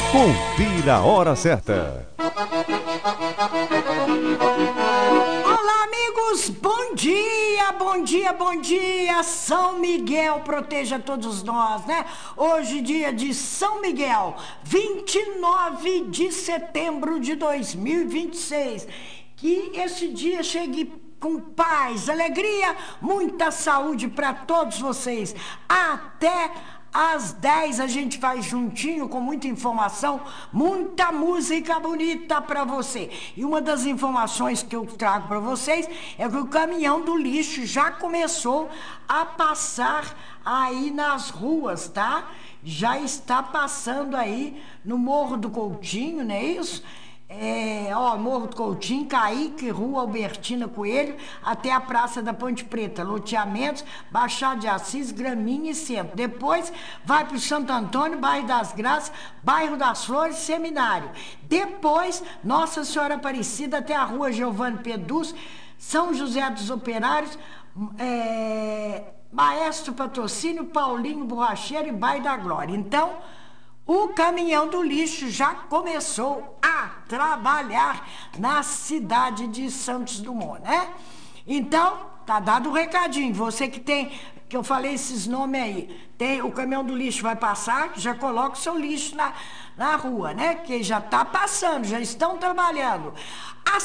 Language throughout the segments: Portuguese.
Confira a hora certa. Olá, amigos, bom dia, bom dia, bom dia. São Miguel proteja todos nós, né? Hoje, dia de São Miguel, 29 de setembro de 2026. Que esse dia chegue com paz, alegria, muita saúde para todos vocês. Até às 10 a gente vai juntinho com muita informação, muita música bonita para você. E uma das informações que eu trago para vocês é que o caminhão do lixo já começou a passar aí nas ruas, tá? Já está passando aí no Morro do Coutinho, não é isso? Morro do Coutinho, Caíque, Rua Albertina Coelho, até a Praça da Ponte Preta, loteamentos, Baixada de Assis, Graminha e Centro. Depois vai para o Santo Antônio, Bairro das Graças, Bairro das Flores, Seminário. Depois, Nossa Senhora Aparecida, até a Rua Giovanni Pedus, São José dos Operários, Maestro Patrocínio, Paulinho Borracheiro e Bairro da Glória. Então, o caminhão do lixo já começou a trabalhar na cidade de Santos Dumont, né? Então, tá dado o recadinho. Você que eu falei esses nomes aí, o caminhão do lixo vai passar, já coloca o seu lixo na rua, né? Que já tá passando, já estão trabalhando. Às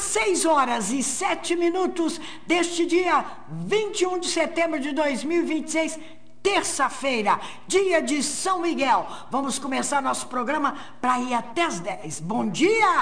6h07 deste dia 21 de setembro de 2026, terça-feira, dia de São Miguel. Vamos começar nosso programa para ir até as 10. Bom dia!